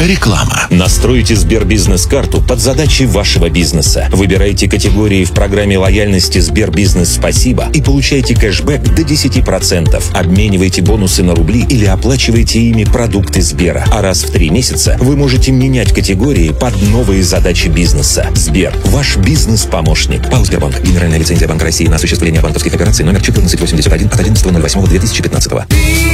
Реклама. Настройте Сбербизнес-карту под задачи вашего бизнеса. Выбирайте категории в программе лояльности Сбербизнес Спасибо и получайте кэшбэк до 10%. Обменивайте бонусы на рубли или оплачивайте ими продукты Сбера. А раз в 3 месяца вы можете менять категории под новые задачи бизнеса. Сбер – ваш бизнес-помощник. ПАО «Сбербанк». Генеральная лицензия Банка России на осуществление банковских операций номер 1481 от 11.08.2015.